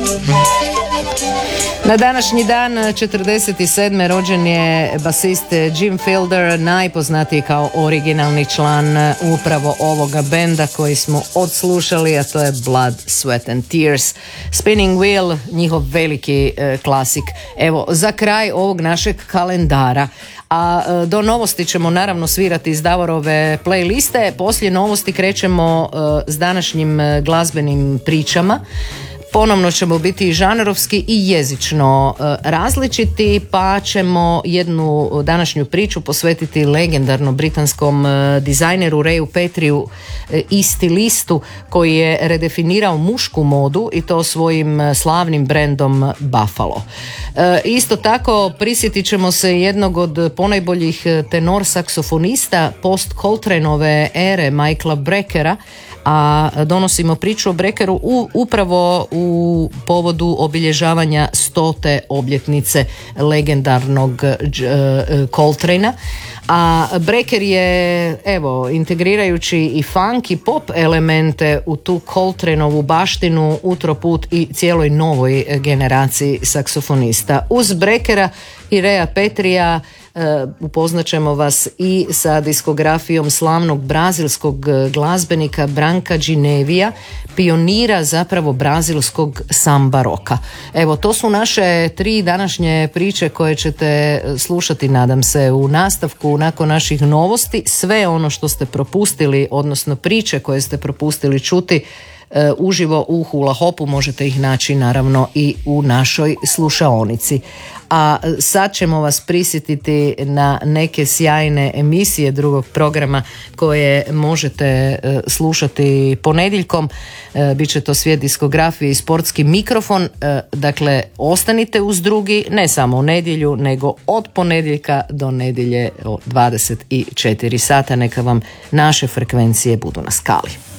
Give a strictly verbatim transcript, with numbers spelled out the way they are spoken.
Na današnji dan četrdeset sedme rođen je basist Jim Fielder, najpoznatiji kao originalni član upravo ovoga benda koji smo odslušali, a to je Blood, Sweat and Tears. Spinning Wheel, njihov veliki e, klasik. Evo, za kraj ovog našeg kalendara. A e, do novosti ćemo naravno svirati iz Davorove playliste. Poslije novosti krećemo e, s današnjim e, glazbenim pričama. Ponovno ćemo biti žanrovski i jezično e, različiti, pa ćemo jednu današnju priču posvetiti legendarnom britanskom e, dizajneru Rayu Petriju e, i stilistu koji je redefinirao mušku modu i to svojim slavnim brendom Buffalo. E, isto tako prisjetit ćemo se jednog od ponajboljih tenor saksofonista post Coltraneove ere, Michaela Breckera, a donosimo priču o Breckeru u, upravo u povodu obilježavanja stote obljetnice legendarnog uh, Coltranea. A Brecker je, evo, integrirajući i funk i pop elemente u tu Coltraneovu baštinu utro put i cijeloj novoj generaciji saksofonista. Uz Breckera i Raya Petrija Uh, upoznat ćemo vas i sa diskografijom slavnog brazilskog glazbenika Branka Ginevija, pionira zapravo brazilskog samba roka. Evo, to su naše tri današnje priče koje ćete slušati, nadam se, u nastavku nakon naših novosti. Sve ono što ste propustili, odnosno priče koje ste propustili čuti Uh, uživo u Hula Hopu, možete ih naći naravno i u našoj slušaonici. A sad ćemo vas prisjetiti na neke sjajne emisije drugog programa koje možete uh, slušati ponedjeljkom. Uh, Biće to Svijet diskografije i Sportski mikrofon. Uh, dakle, ostanite uz drugi, ne samo u nedjelju, nego od ponedjeljka do nedjelje o dvadeset četiri sata. Neka vam naše frekvencije budu na skali.